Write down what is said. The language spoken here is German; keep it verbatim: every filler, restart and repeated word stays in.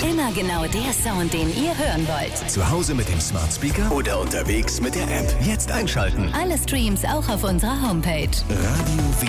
Immer genau der Sound, den ihr hören wollt. Zu Hause mit dem Smart Speaker oder unterwegs mit der App. Jetzt einschalten. Alle Streams auch auf unserer Homepage. Radio W